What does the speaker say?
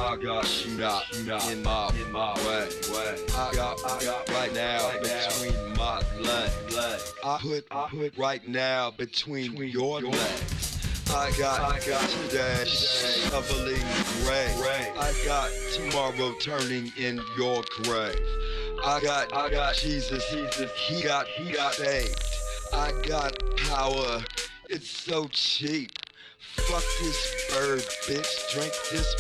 not in my way. I got right now between my legs. I put right now between your legs. I got today shoveling gray. I got tomorrow turning in your grave. I got Jesus, he got saved. I got power, it's so cheap. Fuck this bird, bitch, drink this